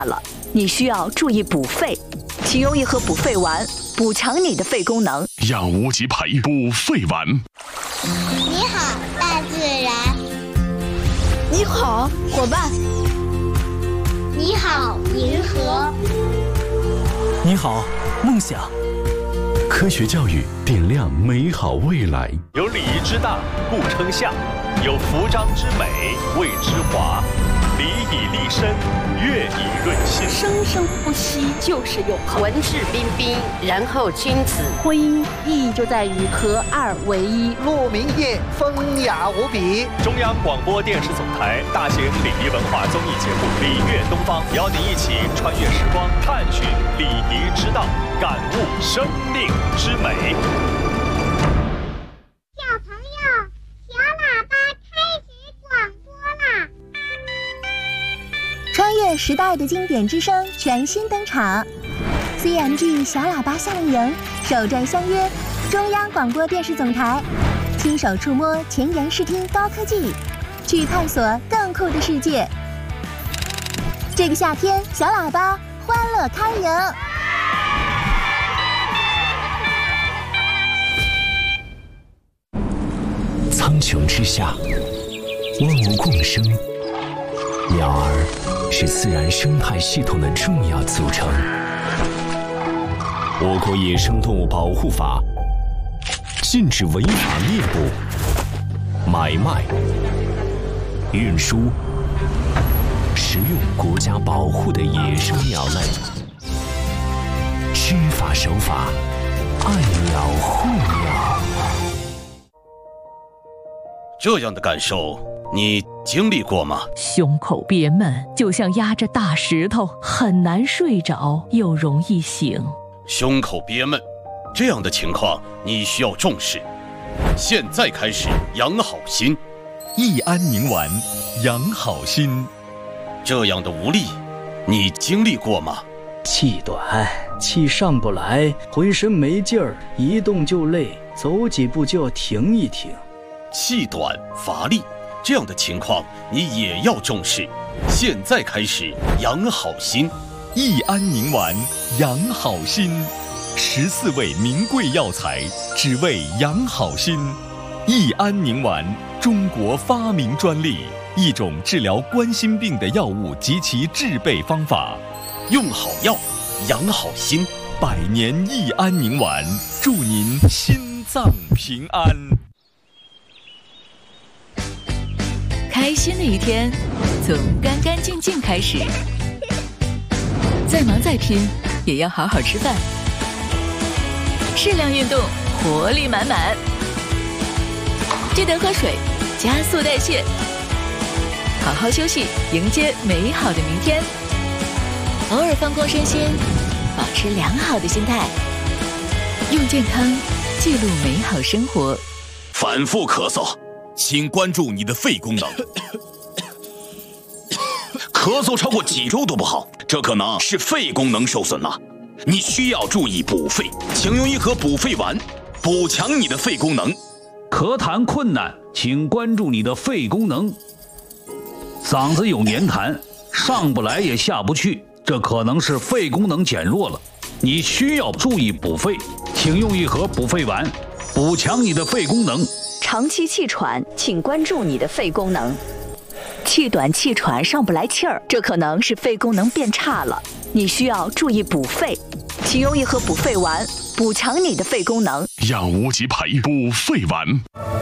了，你需要注意补肺，请用一盒补肺丸补强你的肺功能。 养无极培补肺丸。 你好，大自然。 你好，伙伴。 你好，银河。 你好，梦想。 科学教育点亮美好未来。 有礼仪之大，故称夏；有服装之美，谓之华。礼以立身，乐以润心。 生生不息就是永恒。 文质彬彬，然后君子。 婚姻意义就在于合二为一。 鹿鸣夜，风雅无比。 中央广播电视总台大型礼仪文化综艺节目《礼乐东方》，邀您一起穿越时光，探寻礼仪之道，感悟生命之美。 小朋友，小喇叭开始广播啦！ 穿越时代的经典之声全新登场 ，CMG 小喇叭夏令营首站相约中央广播电视总台，亲手触摸前沿视听高科技，去探索更酷的世界。这个夏天，小喇叭欢乐开营。 苍穹之下，万物共生，鸟儿是自然生态系统的重要组成。我国野生动物保护法禁止违法猎捕、买卖、运输、食用国家保护的野生鸟类。知法守法，爱鸟护鸟。 这样的感受，你经历过吗？ 胸口憋闷，就像压着大石头，很难睡着，又容易醒。 胸口憋闷，这样的情况你需要重视。现在开始养好心， 益安宁丸，养好心。 这样的无力，你经历过吗？ 气短，气上不来，浑身没劲儿，一动就累，走几步就要停一停。 气短乏力，这样的情况你也要重视。现在开始养好心， 益安宁丸，养好心。14味名贵药材，只为养好心。益安宁丸，中国发明专利，一种治疗冠心病的药物及其制备方法。 用好药，养好心。 100年益安宁丸，祝您心脏平安。 开心的一天，从干干净净开始。再忙再拼，也要好好吃饭。适量运动，活力满满。记得喝水，加速代谢。好好休息，迎接美好的明天。偶尔放空身心，保持良好的心态。用健康记录美好生活。 反复咳嗽，请关注你的肺功能。咳嗽超过几周都不好，这可能是肺功能受损了。你需要注意补肺，请用一盒补肺丸，补强你的肺功能。 咳痰困难，请关注你的肺功能。嗓子有黏痰，上不来也下不去，这可能是肺功能减弱了。你需要注意补肺，请用一盒补肺丸，补强你的肺功能。 长期气喘，请关注你的肺功能。气短气喘上不来气儿，这可能是肺功能变差了，你需要注意补肺，请用一盒补肺丸，补强你的肺功能。 养无极培补肺丸。